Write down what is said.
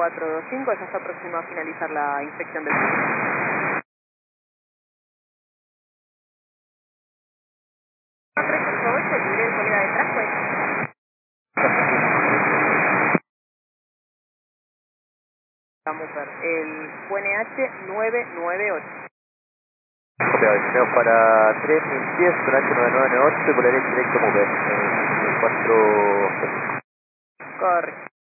425, ya está próximo a finalizar la inspección del sistema. 388, libre de salida detrás, pues. Vamos a ver, el UNH 998. Tenemos para 3010 con H9998 y por la derecha directo mover. 4... Correcto.